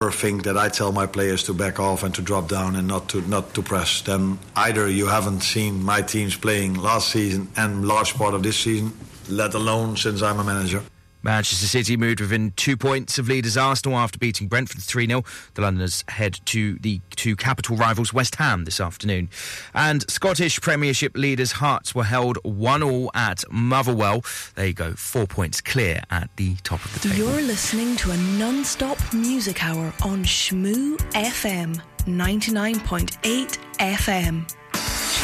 ever think that I tell my players to back off and to drop down and not to press, then either you haven't seen my teams playing last season and large part of this season, let alone since I'm a manager. Manchester City moved within 2 points of leaders Arsenal after beating Brentford 3-0. The Londoners head to the two capital rivals West Ham this afternoon. And Scottish Premiership leaders Hearts were held 1-1 at Motherwell. There you go, 4 points clear at the top of the table. You're listening to a non-stop music hour on Shmoo FM 99.8 FM.